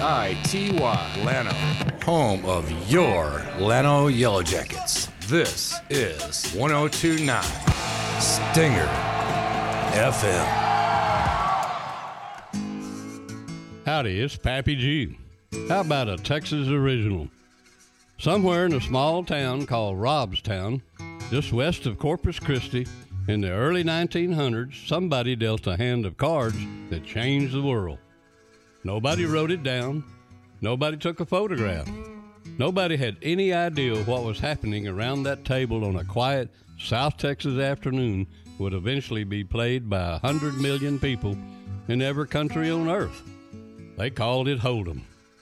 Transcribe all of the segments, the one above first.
Llano, home of your Llano Yellow Jackets. This is 102.9 Stinger FM. Howdy, it's Pappy G. How about a Texas original? Somewhere in a small town called Robstown, just west of Corpus Christi, in the early 1900s, somebody dealt a hand of cards that changed the world. Nobody wrote it down. Nobody took a photograph. Nobody had any idea what was happening around that table on a quiet South Texas afternoon would eventually be played by 100 million people in every country on earth. They called it Hold'em.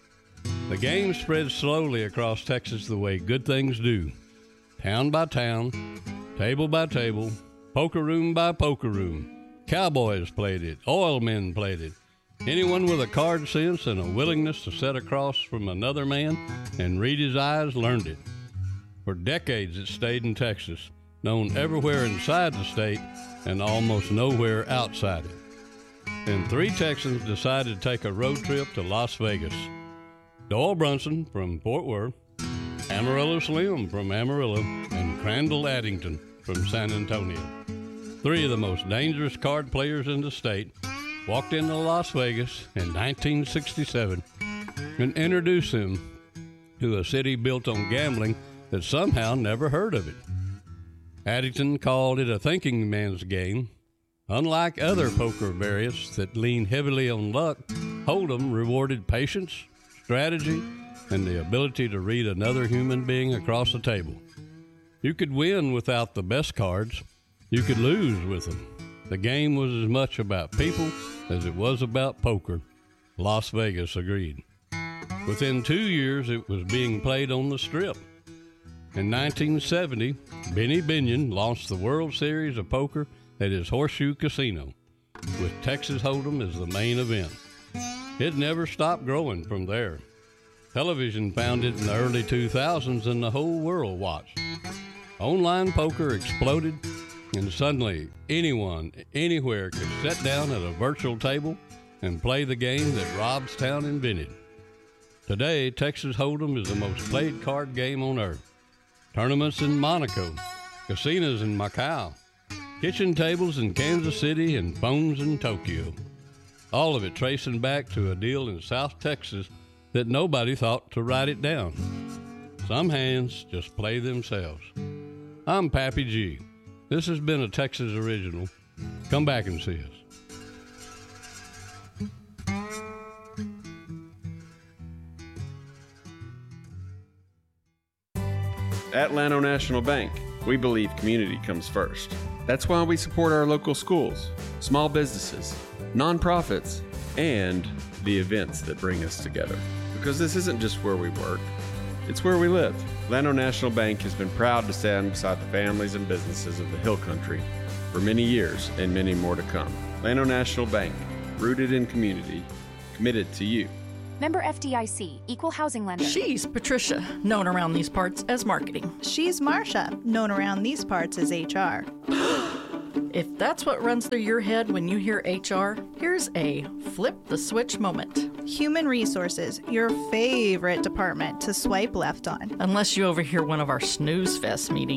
The game spread slowly across Texas the way good things do. Town by town, table by table, poker room by poker room. Cowboys played it. Oil men played it. Anyone with a card sense and a willingness to sit across from another man and read his eyes learned it. For decades it stayed in Texas, known everywhere inside the state and almost nowhere outside it. Then 3 Texans decided to take a road trip to Las Vegas. Doyle Brunson from Fort Worth, Amarillo Slim from Amarillo, and Crandall Addington from San Antonio. 3 of the most dangerous card players in the state walked into Las Vegas in 1967 and introduced him to a city built on gambling that somehow never heard of it. Addington called it a thinking man's game. Unlike other poker variants that lean heavily on luck, Hold'em rewarded patience, strategy, and the ability to read another human being across the table. You could win without the best cards. You could lose with them. The game was as much about people as it was about poker. Las Vegas agreed. Within 2 years, it was being played on the Strip. In 1970, Benny Binion launched the World Series of Poker at his Horseshoe Casino, with Texas Hold'em as the main event. It never stopped growing from there. Television found it in the early 2000s and the whole world watched. Online poker exploded, and suddenly anyone, anywhere could sit down at a virtual table and play the game that Robstown invented. Today, Texas Hold'em is the most played card game on earth. Tournaments in Monaco, casinos in Macau, kitchen tables in Kansas City, and phones in Tokyo. All of it tracing back to a deal in South Texas that nobody thought to write it down. Some hands just play themselves. I'm Pappy G. This has been a Texas original. Come back and see us. At Llano National Bank, we believe community comes first. That's why we support our local schools, small businesses, nonprofits, and the events that bring us together. Because this isn't just where we work, it's where we live. Llano National Bank has been proud to stand beside the families and businesses of the Hill Country for many years and many more to come. Llano National Bank, rooted in community, committed to you. Member FDIC, Equal Housing Lender. She's Patricia, known around these parts as marketing. She's Marcia, known around these parts as HR. If that's what runs through your head when you hear HR, here's a flip the switch moment. Human Resources, your favorite department to swipe left on. Unless you overhear one of our snooze fest meetings.